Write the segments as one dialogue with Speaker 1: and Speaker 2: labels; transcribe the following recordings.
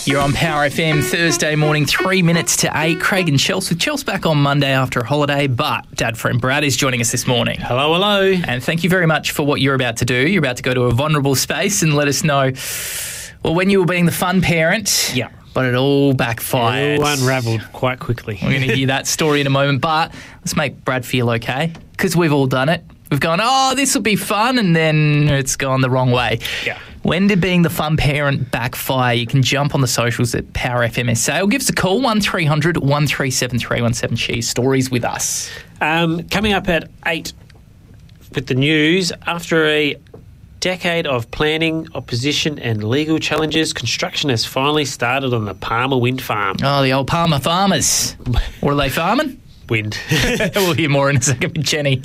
Speaker 1: You're on Power FM Thursday morning, 3 minutes to 8. Craig and Chels with Chels back on Monday after a holiday, but Dad friend Brad is joining us this morning.
Speaker 2: Hello, hello.
Speaker 1: And thank you very much for what you're about to do. You're about to go to a vulnerable space and let us know, well, when you were being the fun parent,
Speaker 2: Yeah.
Speaker 1: but it all backfired.
Speaker 2: It all unravelled quite quickly.
Speaker 1: We're going to hear that story in a moment, but let's make Brad feel okay, because we've all done it. We've gone, oh, this will be fun, and then it's gone the wrong way.
Speaker 2: Yeah.
Speaker 1: When did being the fun parent backfire? You can jump on the socials at Power FM SA or give us a call, 1300 137 317. Share stories with us.
Speaker 2: Coming up at 8 with the news, after a decade of planning, opposition and legal challenges, construction has finally started on the Palmer Wind Farm.
Speaker 1: Oh, the old Palmer farmers. What are they farming?
Speaker 2: Wind.
Speaker 1: We'll hear more in a second with Jenny.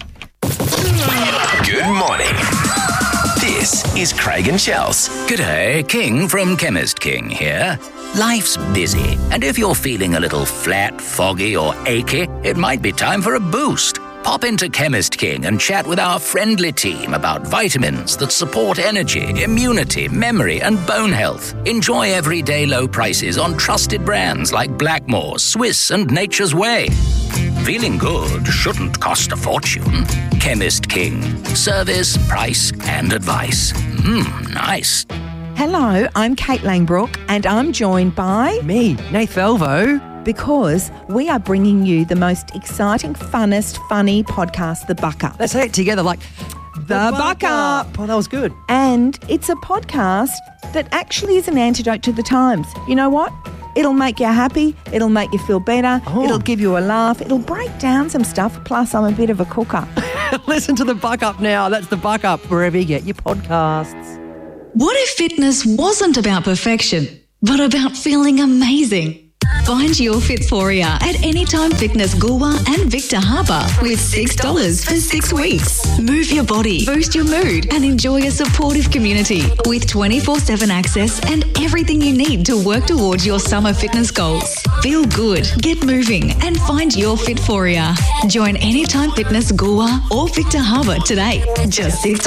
Speaker 3: Good morning. This is Craig and Chels.
Speaker 4: G'day, King from Chemist King here. Life's busy, and if you're feeling a little flat, foggy or achy, it might be time for a boost. Pop into Chemist King and chat with our friendly team about vitamins that support energy, immunity, memory and bone health. Enjoy everyday low prices on trusted brands like Blackmore, Swiss and Nature's Way. Feeling good shouldn't cost a fortune. Chemist King. Service, price and advice. Nice.
Speaker 5: Hello, I'm Kate Langbrook and I'm joined by...
Speaker 6: Me, Nath Velvo.
Speaker 5: Because we are bringing you the most exciting, funnest, funny podcast, The Buck Up.
Speaker 6: Let's say it together like...
Speaker 5: The Buck Up.
Speaker 6: Oh, that was good.
Speaker 5: And it's a podcast that actually is an antidote to the times. You know what? It'll make you happy. It'll make you feel better.
Speaker 6: Oh.
Speaker 5: It'll give you a laugh. It'll break down some stuff. Plus, I'm a bit of a cooker.
Speaker 6: Listen to The Buck Up now. That's The Buck Up, wherever you get your podcasts.
Speaker 7: What if fitness wasn't about perfection, but about feeling amazing? Find your Fitforia at Anytime Fitness Goolwa and Victor Harbour with $6 for 6 weeks. Move your body, boost your mood and enjoy a supportive community with 24/7 access and everything you need to work towards your summer fitness goals. Feel good, get moving and find your Fitforia. Join Anytime Fitness Goolwa or Victor Harbour today. Just $6.